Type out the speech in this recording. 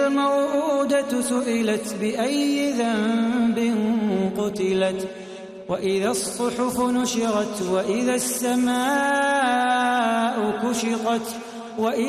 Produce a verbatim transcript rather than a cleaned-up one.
الموءودة سئلت بأي ذنب قتلت وإذا الصحف نشرت وإذا السماء كشطت وإذا